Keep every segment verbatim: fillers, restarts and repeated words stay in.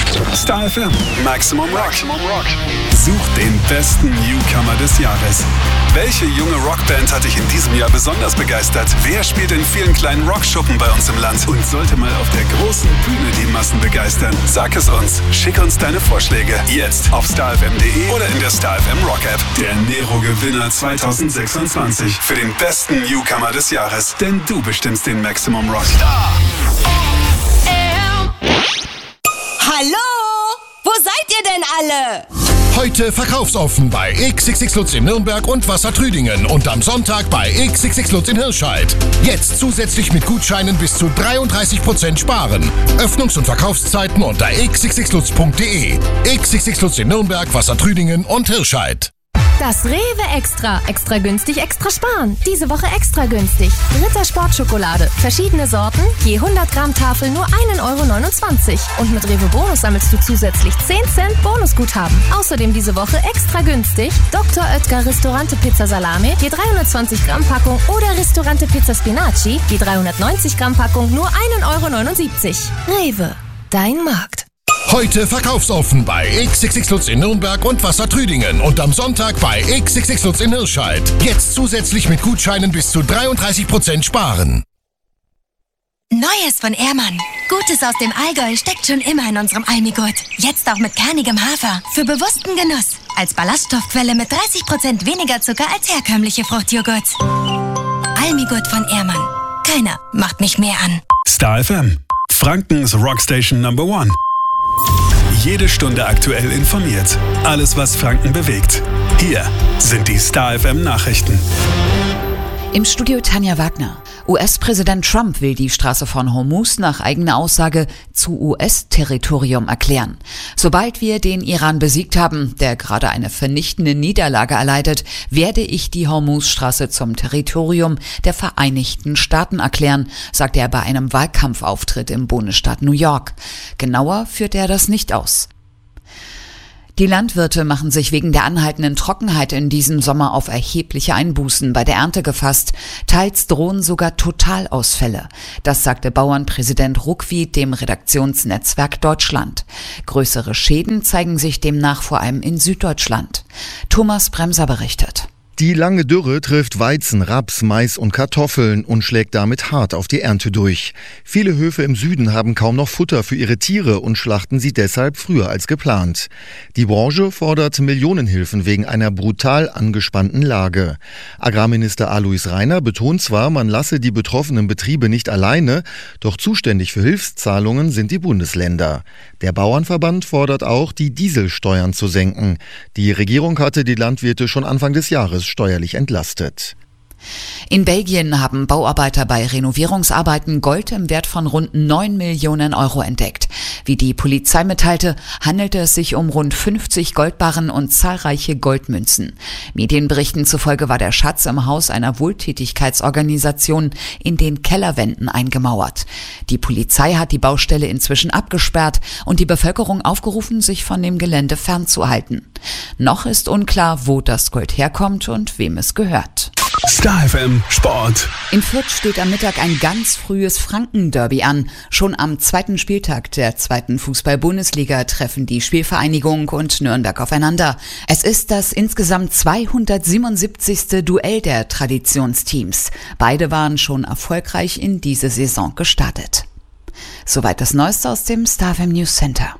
Star F M, Maximum Rock. Such den besten Newcomer des Jahres. Welche junge Rockband hat dich in diesem Jahr besonders begeistert? Wer spielt in vielen kleinen Rockschuppen bei uns im Land und sollte mal auf der großen Bühne die Massen begeistern? Sag es uns. Schick uns deine Vorschläge. Jetzt auf star f m punkt d e oder in der Star F M Rock App. Der Nero-Gewinner zwanzig sechsundzwanzig für den besten Newcomer des Jahres. Denn du bestimmst den Maximum Rock. Star Hallo? Wo seid ihr denn alle? Heute verkaufsoffen bei X X X Lutz in Nürnberg und Wassertrüdingen und am Sonntag bei X X X Lutz in Hirscheid. Jetzt zusätzlich mit Gutscheinen bis zu dreiunddreißig Prozent sparen. Öffnungs- und Verkaufszeiten unter x x x lutz punkt d e. X X X Lutz in Nürnberg, Wassertrüdingen und Hirscheid. Das Rewe Extra. Extra günstig, extra sparen. Diese Woche extra günstig. Ritter Sportschokolade. Verschiedene Sorten. Je hundert Gramm Tafel nur ein Euro neunundzwanzig. Und mit Rewe Bonus sammelst du zusätzlich zehn Cent Bonusguthaben. Außerdem diese Woche extra günstig. Doktor Oetker Ristorante Pizza Salame. Je dreihundertzwanzig Gramm Packung oder Ristorante Pizza Spinaci. Je dreihundertneunzig Gramm Packung nur ein Euro neunundsiebzig. Rewe. Dein Markt. Heute verkaufsoffen bei X X X Lutz in Nürnberg und Wassertrüdingen und am Sonntag bei X X X Lutz in Hirscheid. Jetzt zusätzlich mit Gutscheinen bis zu dreiunddreißig Prozent sparen. Neues von Ehrmann. Gutes aus dem Allgäu steckt schon immer in unserem Almigurt. Jetzt auch mit kernigem Hafer. Für bewussten Genuss. Als Ballaststoffquelle mit dreißig Prozent weniger Zucker als herkömmliche Fruchtjoghurts. Almigurt von Ehrmann. Keiner macht mich mehr an. Star F M, Frankens Rockstation Number One. Jede Stunde aktuell informiert. Alles, was Franken bewegt. Hier sind die Star F M Nachrichten. Im Studio Tanja Wagner. U S-Präsident Trump will die Straße von Hormuz nach eigener Aussage zu U S-Territorium erklären. Sobald wir den Iran besiegt haben, der gerade eine vernichtende Niederlage erleidet, werde ich die Hormuz-Straße zum Territorium der Vereinigten Staaten erklären, sagte er bei einem Wahlkampfauftritt im Bundesstaat New York. Genauer führte er das nicht aus. Die Landwirte machen sich wegen der anhaltenden Trockenheit in diesem Sommer auf erhebliche Einbußen bei der Ernte gefasst. Teils drohen sogar Totalausfälle. Das sagte Bauernpräsident Ruckwi dem Redaktionsnetzwerk Deutschland. Größere Schäden zeigen sich demnach vor allem in Süddeutschland. Thomas Bremser berichtet. Die lange Dürre trifft Weizen, Raps, Mais und Kartoffeln und schlägt damit hart auf die Ernte durch. Viele Höfe im Süden haben kaum noch Futter für ihre Tiere und schlachten sie deshalb früher als geplant. Die Branche fordert Millionenhilfen wegen einer brutal angespannten Lage. Agrarminister Alois Rainer betont zwar, man lasse die betroffenen Betriebe nicht alleine, doch zuständig für Hilfszahlungen sind die Bundesländer. Der Bauernverband fordert auch, die Dieselsteuern zu senken. Die Regierung hatte die Landwirte schon Anfang des Jahres steuerlich entlastet. In Belgien haben Bauarbeiter bei Renovierungsarbeiten Gold im Wert von rund neun Millionen Euro entdeckt. Wie die Polizei mitteilte, handelte es sich um rund fünfzig Goldbarren und zahlreiche Goldmünzen. Medienberichten zufolge war der Schatz im Haus einer Wohltätigkeitsorganisation in den Kellerwänden eingemauert. Die Polizei hat die Baustelle inzwischen abgesperrt und die Bevölkerung aufgerufen, sich von dem Gelände fernzuhalten. Noch ist unklar, wo das Gold herkommt und wem es gehört. Star F M Sport. In Fürth steht am Mittag ein ganz frühes Franken-Derby an. Schon am zweiten Spieltag der zweiten Fußball-Bundesliga treffen die Spielvereinigung und Nürnberg aufeinander. Es ist das insgesamt zweihundertsiebenundsiebzigste Duell der Traditionsteams. Beide waren schon erfolgreich in diese Saison gestartet. Soweit das Neueste aus dem Star F M News Center.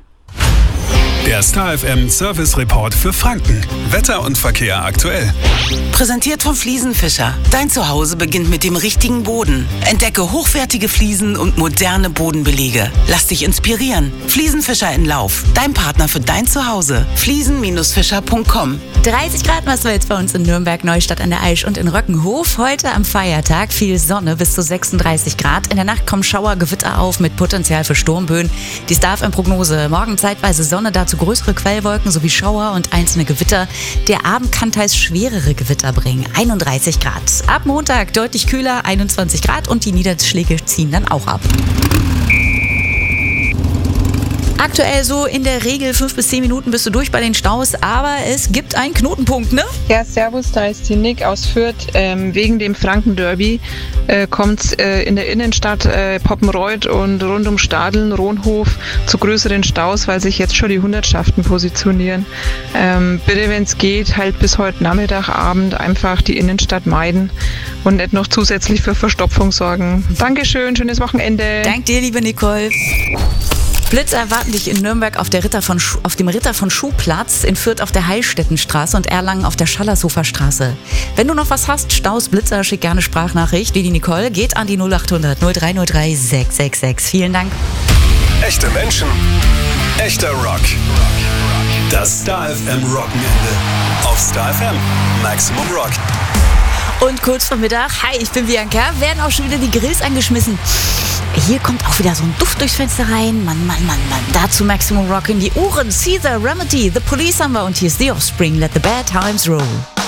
Der Star F M Service Report für Franken. Wetter und Verkehr aktuell. Präsentiert von Fliesenfischer. Dein Zuhause beginnt mit dem richtigen Boden. Entdecke hochwertige Fliesen und moderne Bodenbelege. Lass dich inspirieren. Fliesenfischer in Lauf. Dein Partner für dein Zuhause. fliesen Fischer punkt com. dreißig Grad was wir jetzt bei uns in Nürnberg, Neustadt an der Aisch und in Röckenhof. Heute am Feiertag viel Sonne bis zu sechsunddreißig Grad. In der Nacht kommen Schauer, Gewitter auf mit Potenzial für Sturmböen. Die Star F M-Prognose. Morgen zeitweise Sonne, dazu größere Quellwolken sowie Schauer und einzelne Gewitter. Der Abend kann teils schwerere Gewitter bringen. einunddreißig Grad. Ab Montag deutlich kühler, einundzwanzig Grad und die Niederschläge ziehen dann auch ab. Aktuell so in der Regel fünf bis zehn Minuten bist du durch bei den Staus, aber es gibt einen Knotenpunkt, ne? Ja, servus, da ist die Nick aus Fürth. Ähm, wegen dem Franken-Derby äh, kommt es äh, in der Innenstadt äh, Poppenreuth und rund um Stadeln, Rohnhof zu größeren Staus, weil sich jetzt schon die Hundertschaften positionieren. Ähm, bitte, wenn es geht, halt bis heute Nachmittag, Abend einfach die Innenstadt meiden und nicht noch zusätzlich für Verstopfung sorgen. Dankeschön, schönes Wochenende. Dank dir, liebe Nicole. Blitze erwarten dich in Nürnberg auf, der Ritter von Schuh, auf dem Ritter von Schuh-Platz, in Fürth auf der Heilstättenstraße und Erlangen auf der Schallershofer-Straße. Wenn du noch was hast, Staus, Blitzer, schick gerne Sprachnachricht, wie die Nicole, geht an die null acht hundert null drei null drei sechs sechs sechs. Vielen Dank. Echte Menschen, echter Rock. Das Star F M Rockenende. Auf Star F M, Maximum Rock. Und kurz vor Mittag, hi, ich bin Bianca, werden auch schon wieder die Grills angeschmissen. Hier kommt auch wieder so ein Duft durchs Fenster rein. Mann, Mann, Mann, Mann. Dazu Maximum Rock in die Ohren. Caesar, Remedy, The Police haben wir und hier ist The Offspring. Let the bad times roll.